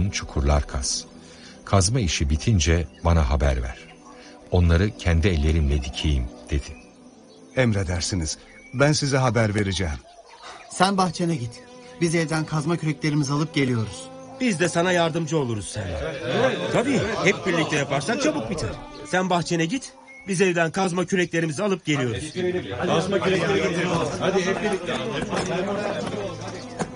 için çukurlar kaz. Kazma işi bitince bana haber ver. Onları kendi ellerimle dikeyim dedi. Emredersiniz. Ben size haber vereceğim. Sen bahçene git. Biz evden kazma küreklerimizi alıp geliyoruz. Biz de sana yardımcı oluruz seninle. Tabii hep birlikte yaparsak çabuk biter. Sen bahçene git. Biz evden kazma küreklerimizi alıp geliyoruz. Kazma kürekleri getiriyoruz. Hadi hep birlikte.